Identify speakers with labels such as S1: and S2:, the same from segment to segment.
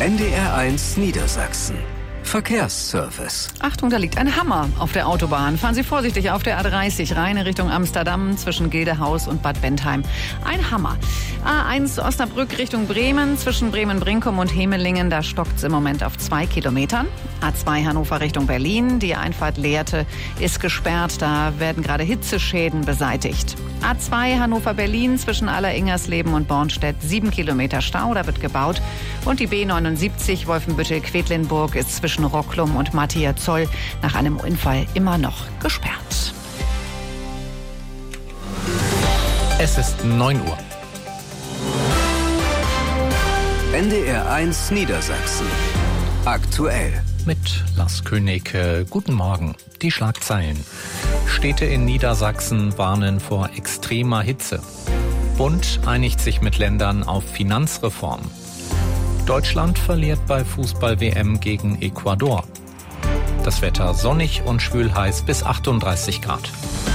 S1: NDR1 Niedersachsen. Verkehrsservice.
S2: Achtung, da liegt ein Hammer auf der Autobahn. Fahren Sie vorsichtig auf der A30 rein in Richtung Amsterdam zwischen Gildehaus und Bad Bentheim. Ein Hammer. A1 Osnabrück Richtung Bremen zwischen Bremen-Brinkum und Hemelingen. Da stockt es im Moment auf 2 Kilometern. A2 Hannover Richtung Berlin. Die Einfahrt Lehrte ist gesperrt. Da werden gerade Hitzeschäden beseitigt. A2 Hannover-Berlin zwischen Aller-Ingersleben und Bornstedt 7 Kilometer Stau. Da wird gebaut. Und die B79 Wolfenbüttel-Quedlinburg ist zwischen Rocklum und Matthias-Zoll nach einem Unfall immer noch gesperrt.
S3: Es ist 9 Uhr.
S1: NDR1 Niedersachsen. Aktuell.
S3: Mit Lars König. Guten Morgen. Die Schlagzeilen. Städte in Niedersachsen warnen vor extremer Hitze. Bund einigt sich mit Ländern auf Finanzreform. Deutschland verliert bei Fußball-WM gegen Ecuador. Das Wetter sonnig und schwül-heiß bis 38 Grad.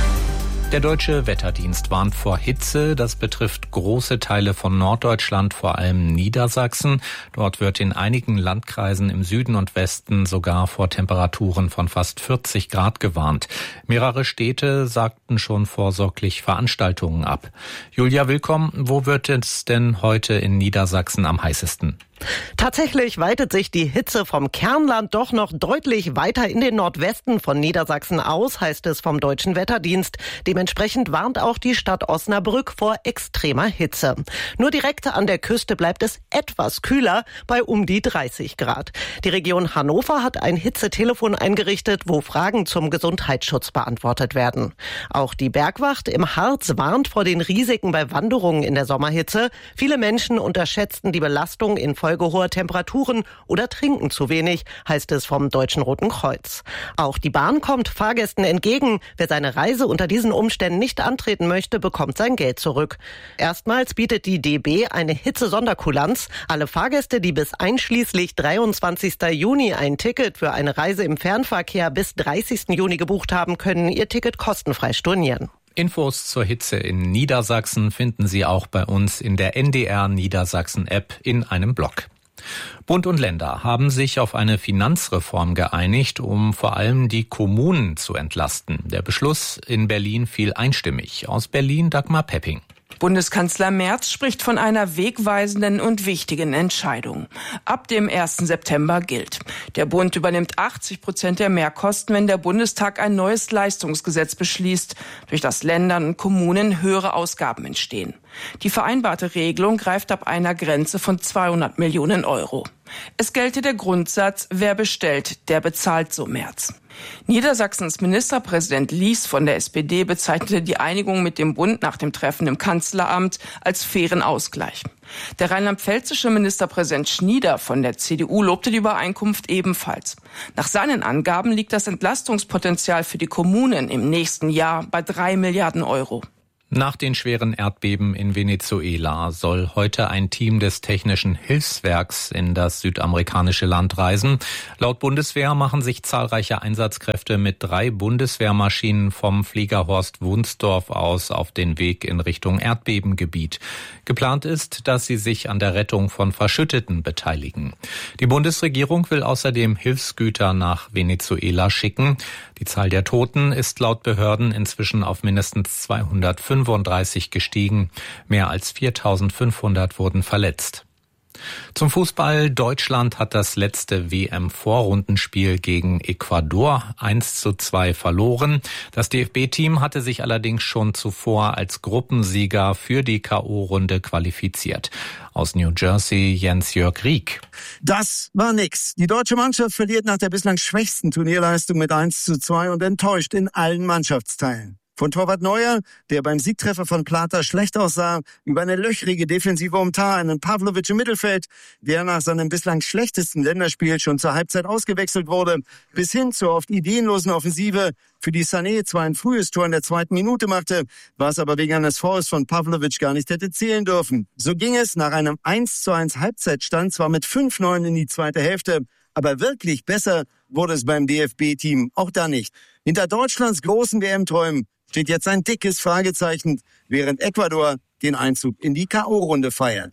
S3: Der Deutsche Wetterdienst warnt vor Hitze. Das betrifft große Teile von Norddeutschland, vor allem Niedersachsen. Dort wird in einigen Landkreisen im Süden und Westen sogar vor Temperaturen von fast 40 Grad gewarnt. Mehrere Städte sagten schon vorsorglich Veranstaltungen ab. Julia, willkommen. Wo wird es denn heute in Niedersachsen am heißesten?
S4: Tatsächlich weitet sich die Hitze vom Kernland doch noch deutlich weiter in den Nordwesten von Niedersachsen aus, heißt es vom Deutschen Wetterdienst. Dementsprechend warnt auch die Stadt Osnabrück vor extremer Hitze. Nur direkt an der Küste bleibt es etwas kühler, bei um die 30 Grad. Die Region Hannover hat ein Hitzetelefon eingerichtet, wo Fragen zum Gesundheitsschutz beantwortet werden. Auch die Bergwacht im Harz warnt vor den Risiken bei Wanderungen in der Sommerhitze. Viele Menschen unterschätzten die Belastung infolge hoher Temperaturen oder trinken zu wenig, heißt es vom Deutschen Roten Kreuz. Auch die Bahn kommt Fahrgästen entgegen. Wer seine Reise unter diesen Umständen nicht antreten möchte, bekommt sein Geld zurück. Erstmals bietet die DB eine Hitze-Sonderkulanz. Alle Fahrgäste, die bis einschließlich 23. Juni ein Ticket für eine Reise im Fernverkehr bis 30. Juni gebucht haben, können ihr Ticket kostenfrei stornieren.
S3: Infos zur Hitze in Niedersachsen finden Sie auch bei uns in der NDR Niedersachsen App in einem Blog. Bund und Länder haben sich auf eine Finanzreform geeinigt, um vor allem die Kommunen zu entlasten. Der Beschluss in Berlin fiel einstimmig. Aus Berlin Dagmar Pepping.
S5: Bundeskanzler Merz spricht von einer wegweisenden und wichtigen Entscheidung. Ab dem 1. September gilt: Der Bund übernimmt 80% der Mehrkosten, wenn der Bundestag ein neues Leistungsgesetz beschließt, durch das Ländern und Kommunen höhere Ausgaben entstehen. Die vereinbarte Regelung greift ab einer Grenze von 200 Millionen Euro. Es gelte der Grundsatz: Wer bestellt, der bezahlt, so Merz. Niedersachsens Ministerpräsident Lies von der SPD bezeichnete die Einigung mit dem Bund nach dem Treffen im Kanzleramt als fairen Ausgleich. Der rheinland-pfälzische Ministerpräsident Schnieder von der CDU lobte die Übereinkunft ebenfalls. Nach seinen Angaben liegt das Entlastungspotenzial für die Kommunen im nächsten Jahr bei 3 Milliarden Euro.
S3: Nach den schweren Erdbeben in Venezuela soll heute ein Team des Technischen Hilfswerks in das südamerikanische Land reisen. Laut Bundeswehr machen sich zahlreiche Einsatzkräfte mit 3 Bundeswehrmaschinen vom Flieger Horst Wunsdorf aus auf den Weg in Richtung Erdbebengebiet. Geplant ist, dass sie sich an der Rettung von Verschütteten beteiligen. Die Bundesregierung will außerdem Hilfsgüter nach Venezuela schicken. Die Zahl der Toten ist laut Behörden inzwischen auf mindestens 235 gestiegen. Mehr als 4.500 wurden verletzt. Zum Fußball. Deutschland hat das letzte WM-Vorrundenspiel gegen Ecuador 1:2 verloren. Das DFB-Team hatte sich allerdings schon zuvor als Gruppensieger für die K.O.-Runde qualifiziert. Aus New Jersey Jens-Jörg Rieck.
S6: Das war nix. Die deutsche Mannschaft verliert nach der bislang schwächsten Turnierleistung mit 1:2 und enttäuscht in allen Mannschaftsteilen. Von Torwart Neuer, der beim Siegtreffer von Plata schlecht aussah, über eine löchrige Defensive um Tah, einen Pavlovic im Mittelfeld, der nach seinem bislang schlechtesten Länderspiel schon zur Halbzeit ausgewechselt wurde, bis hin zur oft ideenlosen Offensive, für die Sané zwar ein frühes Tor in der 2. Minute machte, was aber wegen eines Fouls von Pavlovic gar nicht hätte zählen dürfen. So ging es nach einem 1:1 Halbzeitstand zwar mit 5:9 in die zweite Hälfte, aber wirklich besser wurde es beim DFB-Team auch da nicht. Hinter Deutschlands großen WM-Träumen steht jetzt ein dickes Fragezeichen, während Ecuador den Einzug in die K.O.-Runde feiert.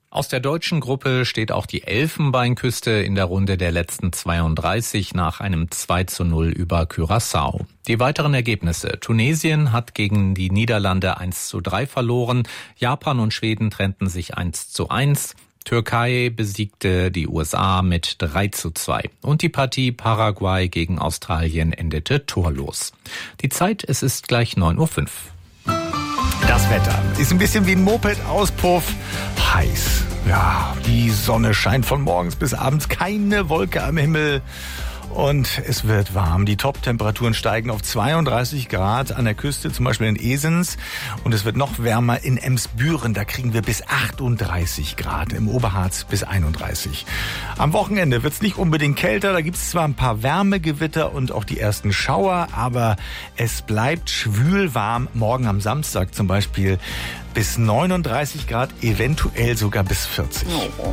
S3: Aus der deutschen Gruppe steht auch die Elfenbeinküste in der Runde der letzten 32 nach einem 2:0 über Curaçao. Die weiteren Ergebnisse: Tunesien hat gegen die Niederlande 1:3 verloren, Japan und Schweden trennten sich 1:1, Türkei besiegte die USA mit 3:2 und die Partie Paraguay gegen Australien endete torlos. Die Zeit, es ist gleich 9:05 Uhr.
S7: Das Wetter ist ein bisschen wie ein Moped-Auspuff. Heiß. Ja, die Sonne scheint von morgens bis abends, keine Wolke am Himmel. Und es wird warm. Die Top-Temperaturen steigen auf 32 Grad an der Küste, zum Beispiel in Esens. Und es wird noch wärmer in Emsbüren. Da kriegen wir bis 38 Grad. Im Oberharz bis 31. Am Wochenende wird es nicht unbedingt kälter. Da gibt es zwar ein paar Wärmegewitter und auch die ersten Schauer, aber es bleibt schwül warm. Morgen am Samstag zum Beispiel bis 39 Grad, eventuell sogar bis 40.
S1: Oh.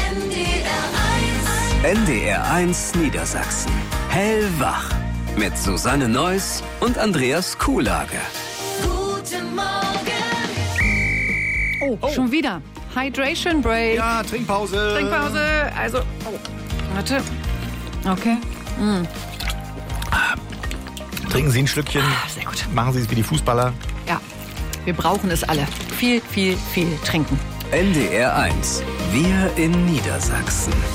S1: NDR1 Niedersachsen. Hellwach. Mit Susanne Neuss und Andreas Kuhlage.
S2: Guten Morgen. Oh, schon wieder. Hydration Break.
S7: Ja, Trinkpause.
S2: Also, warte. Okay.
S7: Trinken Sie ein Schlückchen.
S2: Sehr gut.
S7: Machen Sie es wie die Fußballer.
S2: Ja, wir brauchen es alle. Viel, viel, viel trinken.
S1: NDR1. Wir in Niedersachsen.